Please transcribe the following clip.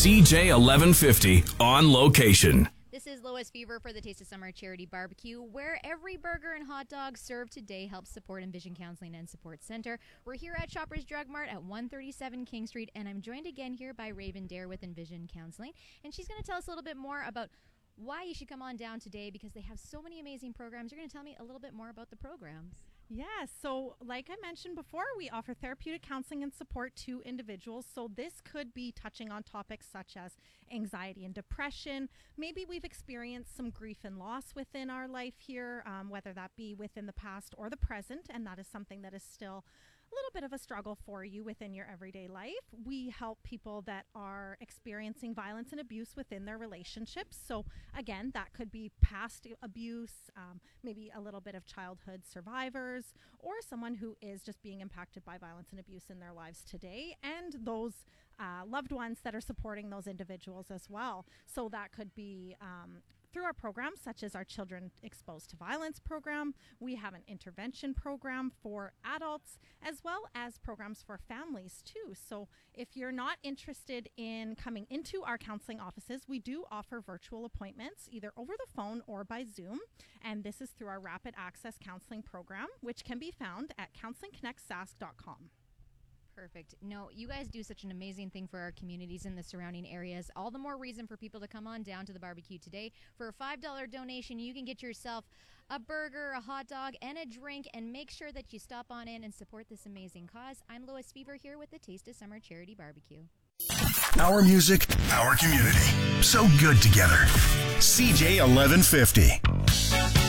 CJ 1150 on location. This is Lois Fever for the Taste of Summer Charity Barbecue, where every burger and hot dog served today helps support Envision Counseling and Support Center. We're here at Shoppers Drug Mart at 137 King Street, and I'm joined again here by Raven Dare with Envision Counseling, and she's going to tell us a little bit more about why you should come on down today because they have so many amazing programs. You're going to tell me a little bit more about the programs. Yes, so like I mentioned before, we offer therapeutic counseling and support to individuals. So this could be touching on topics such as anxiety and depression. Maybe we've experienced some grief and loss within our life here, whether that be within the past or the present, and that is something that is still a little bit of a struggle for you within your everyday life. We help people that are experiencing violence and abuse within their relationships. So again, that could be past abuse, maybe a little bit of childhood survivors, or someone who is just being impacted by violence and abuse in their lives today, and those loved ones that are supporting those individuals as well. So that could be through our programs, such as our Children Exposed to Violence program. We have an intervention program for adults, as well as programs for families too. So if you're not interested in coming into our counseling offices, we do offer virtual appointments, either over the phone or by Zoom. And this is through our Rapid Access Counseling program, which can be found at counselingconnectsask.com. Perfect. No, you guys do such an amazing thing for our communities in the surrounding areas. All the more reason for people to come on down to the barbecue today. For a $5 donation, you can get yourself a burger, a hot dog, and a drink, and make sure that you stop on in and support this amazing cause. I'm Lois Fever here with the Taste of Summer Charity Barbecue. Our music, our community. So good together. CJ 1150.